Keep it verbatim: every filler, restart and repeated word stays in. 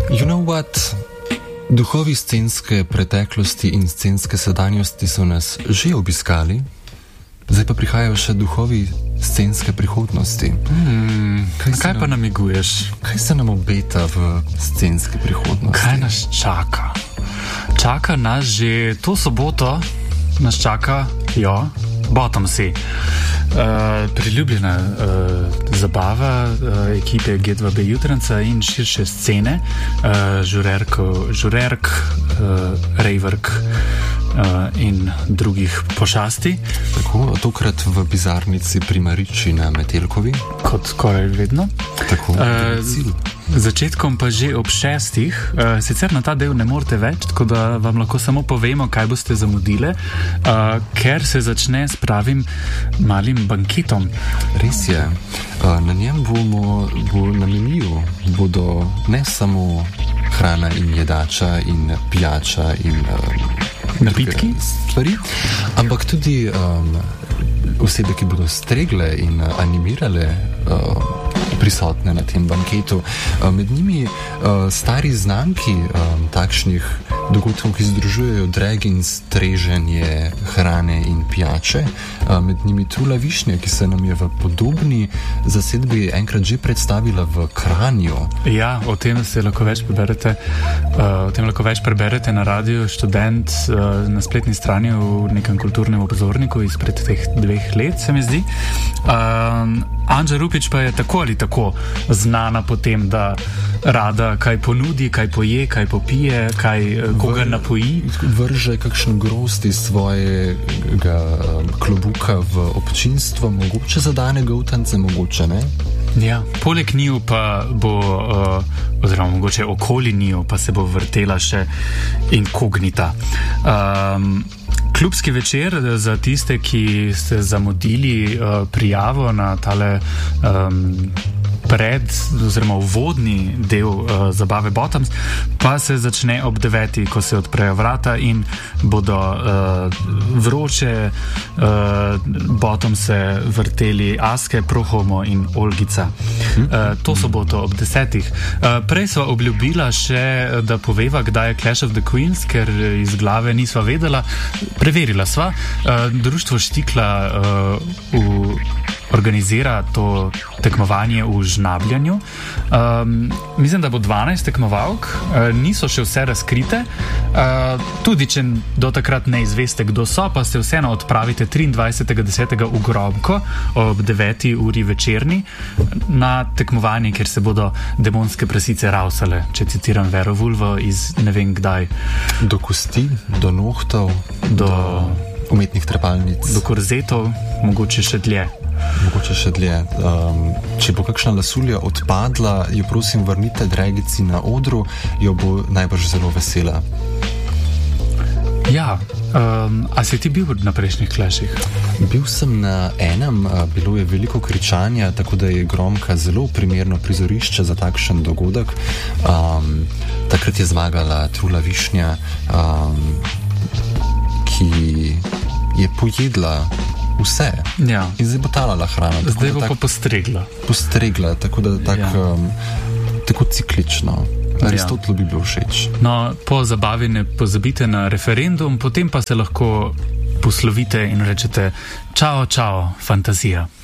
You know what? Duhovi scenske preteklosti in scenske sedanjosti so nas že obiskali, zdaj pa prihajajo še duhovi scenske prihodnosti. Hmm, kaj kaj nam, pa namiguješ? Kaj se nam obeta v scenske prihodnosti? Kaj nas čaka? Čaka nas že to soboto, nas čaka, jo, Bottomsi. Uh, priljubljena uh, zabava uh, ekipe G dva B Jutranca in širše scene, uh, žurerko, žurerk, uh, rejverk uh, in drugih pošasti. Tako, tokrat v bizarnici pri Mariči na Metelkovi. Kot skoraj vedno. Tako, uh, cilj. Začetkom pa že ob šestih, uh, sicer na ta del ne morete več, tako da vam lahko samo povemo, kaj boste zamudile, uh, ker se začne s pravim malim banketom. Res je. Uh, na njem bomo, bo na meniju bodo ne samo hrana in jedača in pijača in uh, napitki stvari, ampak tudi um, osebe, ki bodo stregle in uh, animirale uh, prisotne na tem banketu. Med njimi uh, stari znamki um, takšnih dogodkov, ki združujejo drag in streženje hrane in pijače. Uh, med njimi Trula Višnja, ki se nam je v podobni zasedbi enkrat že predstavila v Kranju. Ja, o tem se lahko več preberete, uh, o tem lahko več preberete na Radiu Študent uh, na spletni strani v nekem kulturnem obzorniku izpred teh dveh let, se mi zdi. Uh, Anđa Rupič pa je tako ali tako znana po tem, da rada kaj ponudi, kaj poje, kaj popije, kaj koga napoji. Vrže kakšen grozd iz svojega klobuka v občinstvo, mogoče za dane govtance, mogoče ne. Ja, poleg njiju pa bo, uh, oziroma mogoče okoli njiju pa se bo vrtela še inkognita. Um, Klubski večer za tiste, ki ste zamudili uh, prijavo na tale um, pred oziroma uvodni del uh, zabave Bottoms, pa se začne ob deveti, ko se odprejo vrata in bodo uh, vroče uh, Bottomse vrteli Aske, Prohomo in Olgica. Uh, to soboto ob desetih. Uh, prej sva obljubila še, da poveva, kdaj je Clash of the Queens, ker iz glave nisva vedela. Preverila sva. Uh, društvo Štikla uh, v organizira to tekmovanje v žnabljanju. Um, mislim, da bo dvanajst tekmovalk, uh, niso še vse razkrite. Uh, tudi, če do takrat ne izveste, kdo so, pa se vseeno odpravite triindvajsetega desetega v Grobko ob deveti uri večerni na tekmovanje, kjer se bodo demonske prasice rausale, če citiram Vero Vulvo iz ne vem kdaj. Do kosti, do nohtov, do, do umetnih trepalnic. Do korzetov, mogoče še dlje. Mogoče še dlje. Um, če bo kakšna lasulja odpadla, jo prosim vrnite dragici na odru, jo bo najbrž zelo vesela. Ja, um, a si ti bil na prejšnjih Clashih? Bil sem na enem, bilo je veliko kričanja, tako da je Gromka zelo primerno prizorišče za takšen dogodek. Um, takrat je zmagala Trula Višnja, um, ki je pojedla vse. Ja. In zdaj bo talala hrana. Zdaj bo tak, pa postregla. Postregla, tako da tak, ja. um, tako ciklično. Aristotelu bi bil všeč. No, po zabavi ne pozabite na referendum, potem pa se lahko poslovite in rečete čao, čao, fantazija.